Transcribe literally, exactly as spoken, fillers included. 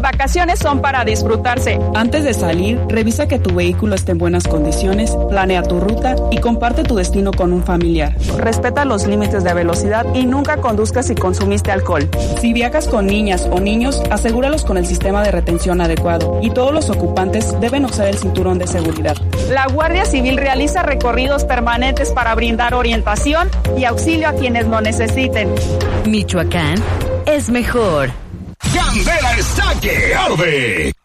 Tus vacaciones son para disfrutarse. Antes de salir, revisa que tu vehículo esté en buenas condiciones, planea tu ruta y comparte tu destino con un familiar. Respeta los límites de velocidad y nunca conduzcas si consumiste alcohol. Si viajas con niñas o niños, asegúralos con el sistema de retención adecuado y todos los ocupantes deben usar el cinturón de seguridad. La Guardia Civil realiza recorridos permanentes para brindar orientación y auxilio a quienes lo necesiten. Michoacán es mejor. Candela está que arde.